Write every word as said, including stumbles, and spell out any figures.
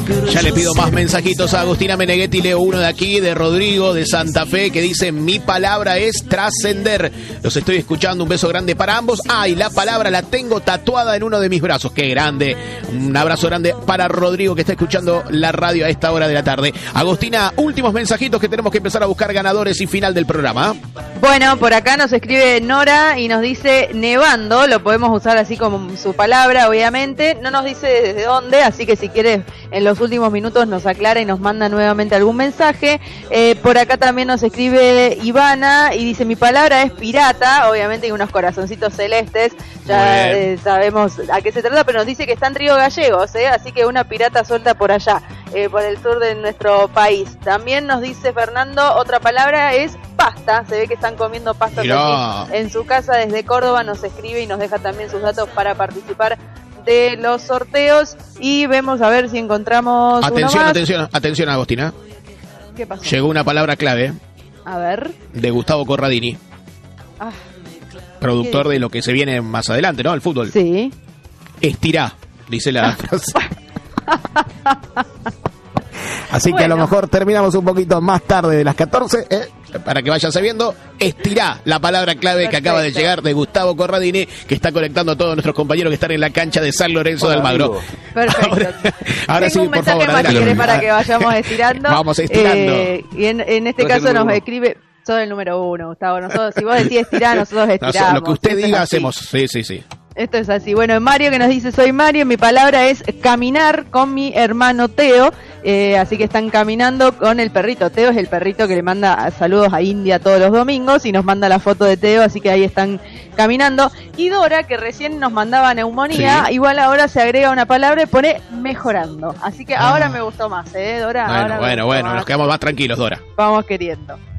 Ya le pido más mensajitos a Agustina Meneghetti. Leo uno de aquí, de Rodrigo, de Santa Fe, que dice: mi palabra es trascender. Los estoy escuchando, un beso grande para ambos. Ah, y la palabra la tengo tatuada en uno de mis brazos. ¡Qué grande! Un abrazo grande para Rodrigo, que está escuchando la radio a esta hora de la tarde. Agustina, últimos mensajitos que tenemos que empezar a buscar ganadores y final del programa. Bueno, por acá nos escribe Nora y nos dice nevando. Lo podemos usar así como su palabra, obviamente. No nos dice desde dónde, así que si quieres en los últimos minutos nos aclara y nos manda nuevamente algún mensaje. Eh, por acá también nos escribe Ivana y dice: mi palabra es pirata. Obviamente hay unos corazoncitos celestes, ya eh, sabemos a qué se trata, pero nos dice que está en Río Gallegos, eh, así que una pirata suelta por allá, eh, por el sur de nuestro país. También nos dice Fernando, otra palabra es pasta. Se ve que están comiendo pasta aquí en su casa desde Córdoba. Nos escribe y nos deja también sus datos para participar de los sorteos y vemos a ver si encontramos atención, uno más. atención, atención, Agustina. ¿Qué pasó? Llegó una palabra clave. A ver. De Gustavo Corradini. Ah, productor de lo que se viene más adelante, ¿no? El fútbol. Sí. Estirá, dice la frase. Así bueno, que a lo mejor terminamos un poquito más tarde de las catorce, ¿eh? Para que vayan sabiendo. Estirá, la palabra clave. Perfecto. Que acaba de llegar de Gustavo Corradini, que está conectando a todos nuestros compañeros que están en la cancha de San Lorenzo de Almagro. Perfecto. Ahora, ahora sí, un por favor, más si querés para que vayamos estirando. Vamos estirando. Eh, y en, en este caso nos escribe... Sos el número uno, Gustavo. Nosotros, si vos decís estirar, nosotros estiramos. No, lo que usted diga hacemos. Sí, sí, sí. Esto es así. Bueno, Mario que nos dice: soy Mario, mi palabra es caminar con mi hermano Teo. Eh, así que están caminando con el perrito. Teo es el perrito que le manda saludos a India todos los domingos y nos manda la foto de Teo, así que ahí están caminando. Y Dora, que recién nos mandaba neumonía, sí. Igual ahora se agrega una palabra y pone mejorando. Así que ah. ahora me gustó más, ¿eh, Dora? Bueno, ahora bueno, bueno, más. Nos quedamos más tranquilos, Dora. Vamos queriendo.